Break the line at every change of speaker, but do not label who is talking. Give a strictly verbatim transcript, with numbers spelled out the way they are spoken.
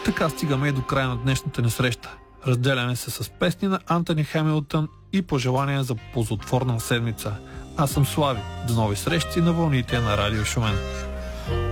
Така стигаме и до края на днешната ни среща. Разделяме се с песни на Антони Хемилтън и пожелания за ползотворна седмица. Аз съм Слави. До нови срещи на вълните на Радио Шумен.